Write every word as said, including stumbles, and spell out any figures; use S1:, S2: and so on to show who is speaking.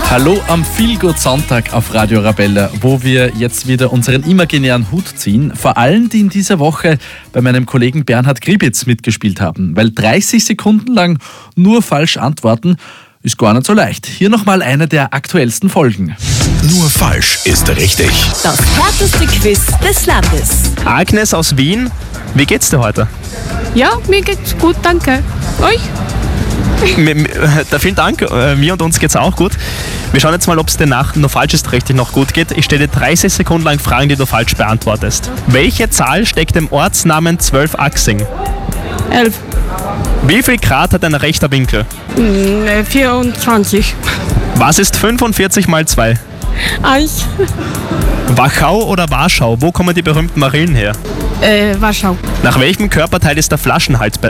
S1: Hallo am Feelgood Sonntag auf Radio Arabella, wo wir jetzt wieder unseren imaginären Hut ziehen. Vor allem, die in dieser Woche bei meinem Kollegen Bernhard Gribitz mitgespielt haben. Weil dreißig Sekunden lang nur falsch antworten, ist gar nicht so leicht. Hier nochmal eine der aktuellsten Folgen.
S2: Nur falsch ist richtig.
S3: Das härteste Quiz des Landes.
S4: Agnes aus Wien, wie geht's dir heute?
S5: Ja, mir geht's gut, danke. Euch?
S4: M- m- da vielen Dank, äh, mir und uns geht's auch gut. Wir schauen jetzt mal, ob es dir nach nur falsch ist richtig noch gut geht. Ich stelle dir dreißig Sekunden lang Fragen, die du falsch beantwortest. Welche Zahl steckt im Ortsnamen Zwölfachsing?
S5: Elf.
S4: Wie viel Grad hat ein rechter Winkel?
S5: Hm, vierundzwanzig.
S4: Was ist fünfundvierzig mal zwei?
S5: Eins.
S4: Wachau oder Warschau? Wo kommen die berühmten Marillen her?
S5: Äh, Warschau.
S4: Nach welchem Körperteil ist der Flaschenhals be-